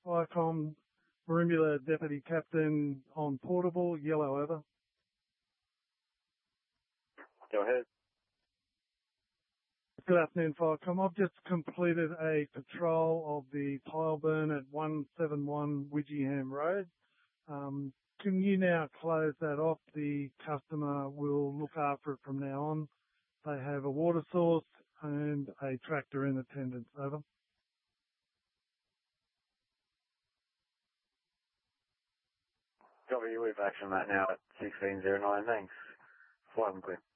Firecom, Merimbula Deputy Captain on portable, yellow over. Go ahead. Good afternoon, Firecom. I've just completed a patrol of the pile burn at 171 Widgingham Road. Can you now close that off? The customer will look after it from now on. They have a water source and a tractor in attendance. Over. Copy, we've action that now at 1609. Thanks. Fly them clear.